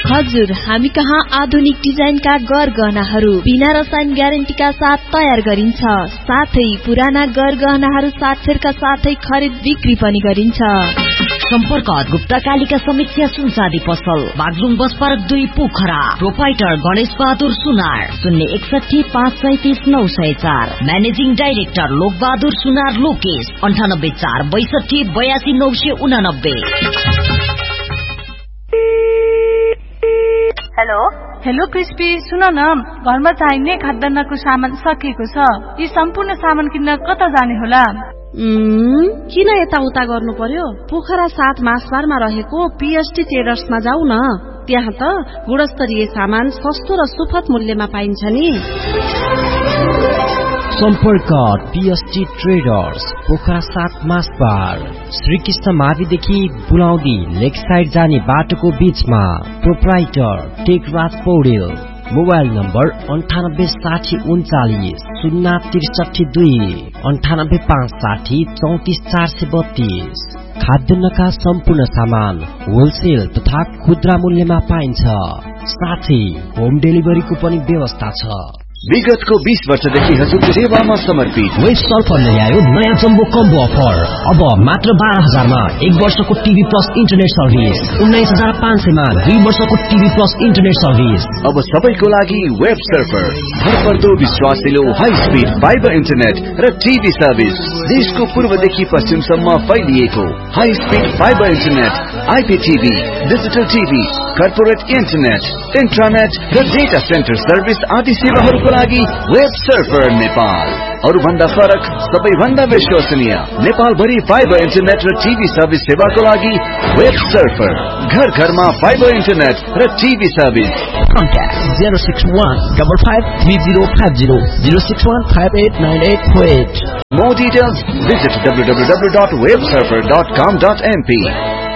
हजुर, हामी कहाँ आधुनिक डिजाइनका गहनाहरू बिना रसायन ग्यारेन्टीका साथ तयार गरिन्छ। साथै पुराना गहनाहरू साथेरका साथै खरिद बिक्री पनि गरिन्छ। सम्पर्क गुप्ता कालिका समीक्षा सुनसादी पसल, Baglung bus park 2 Pokhara. Proprietor Ganesh Bahadur सुनार, 061 537 904। म्यानेजिङ डाइरेक्टर लोक बहादुर सुनार लोकेश, 98 462 82 989। हेलो क्रिस्पी, सुन न, घरमा चाहिने खाद्यान्नको सामान सकिएको छ। यी सम्पूर्ण सामान किन्न कता जाने होला? किन यताउता गर्नु पर्यो? पोखरा 7 मासबारमा रहेको पीएसटी ट्रेडर्समा जाऊ न। त्यहाँ त गुणस्तरीय सामान सस्तो र सुपथ मूल्यमा पाइन्छ नि। सम्पर्क पीएसटी ट्रेडर्स, पोखरा 7 मासबार, श्रीकृष्ण माविदेखि बुलाउँदी लेक साइड जाने बाटोको बीचमा। Proprietor Tekraj Paudel. Mobile number 9860 39 063 2, 98 560 34 432। खाद्यान्नका सम्पूर्ण सामान होलसेल तथा खुद्रा मूल्यमा पाइन्छ। साथै होम डेलिभरीको पनि व्यवस्था छ। विगतको 20 वर्षदेखि हजुरको सेवामा समर्पित वेस्ट सल्फर ल्यायो नयाँ जम्बो कम्बो अफर। अब मात्र 12,000 मा 1 वर्षको टिभी प्लस इन्टरनेट सर्भिस, 19,500 मा 2 वर्षको टिभी प्लस इन्टरनेट सर्भिस। अब सबैको लागि वेब सर्फर, भरपर्दो विश्वासिलो हाई स्पिड फाइबर इन्टरनेट र टिभी सर्भिस। देशको पूर्वदेखि पश्चिमसम्म फैलिएको high speed fibre internet, आइपीटीभी, digital TV, corporate internet, इन्ट्रानेट र डेटा सेन्टर सर्भिस आदि सेवाहरूको लागि वेब सर्फर नेपाल। अरु भन्दा फरक, सबैभन्दा विश्वसनीय, नेपाल भरि फाइबर इन्टरनेट र टिभी सर्भिस सेवाको लागि वेब सर्फर। घर घरमा फाइबर इन्टरनेट र TV service. Contact 061 55 3050 061 589848. More details, visit www.websurfer.com.mp.